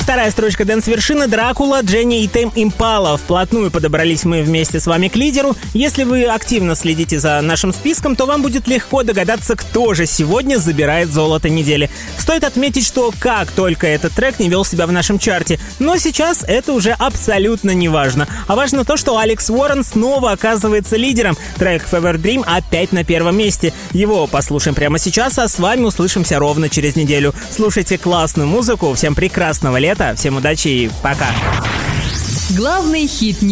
Вторая строчка дэнс-вершины — Дракула, Дженни и Тейм Импала. Вплотную подобрались мы вместе с вами к лидеру. Если вы активно следите за нашим списком, то вам будет легко догадаться, кто же сегодня забирает золото недели. Стоит отметить, что как только этот трек не вел себя в нашем чарте. Но сейчас это уже абсолютно не важно. А важно то, что Алекс Уоррен снова оказывается лидером. Трек Fever Dream опять на первом месте. Его послушаем прямо сейчас, а с вами услышимся ровно через неделю. Слушайте классную музыку. Всем прекрасного лета, всем удачи и пока. Главный хит